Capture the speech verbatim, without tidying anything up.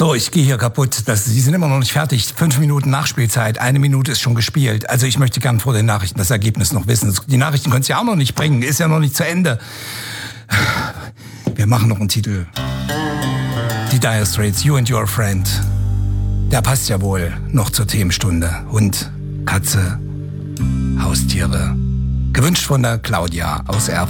So, ich gehe hier kaputt. Das, die sind immer noch nicht fertig. Fünf Minuten Nachspielzeit, eine Minute ist schon gespielt. Also ich möchte gern vor den Nachrichten das Ergebnis noch wissen. Die Nachrichten können es ja auch noch nicht bringen, ist ja noch nicht zu Ende. Wir machen noch einen Titel. Die Dire Straits, You and Your Friend. Der passt ja wohl noch zur Themenstunde. Hund, Katze, Haustiere. Gewünscht von der Claudia aus Erfurt.